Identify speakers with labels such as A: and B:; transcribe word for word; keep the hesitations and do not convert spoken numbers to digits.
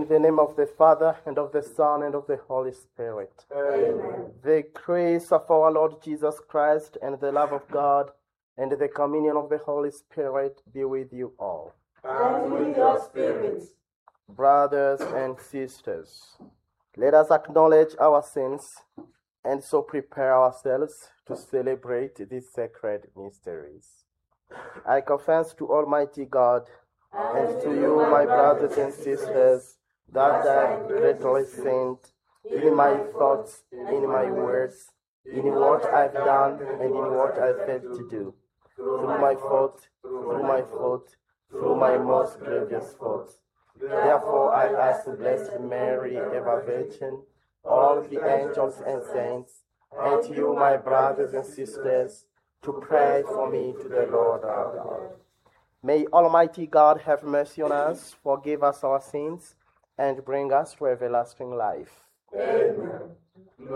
A: In the name of the Father, and of the Son, and of the Holy Spirit.
B: Amen.
A: The grace of our Lord Jesus Christ, and the love of God, and the communion of the Holy Spirit be with you all.
B: And with your spirit.
A: Brothers and sisters, let us acknowledge our sins and so prepare ourselves to celebrate these sacred mysteries. I confess to Almighty God and to you, my brothers and sisters, that I greatly sinned in my thoughts, in my words, in what I've done, and in what I failed to do, through my fault, through my fault, through my most grievous fault. Therefore I ask Blessed Mary, ever Virgin, all the angels and saints, and you, my brothers and sisters, to pray for me to the Lord our God. May Almighty God have mercy on us, forgive us our sins, and bring us to everlasting life.
B: Amen.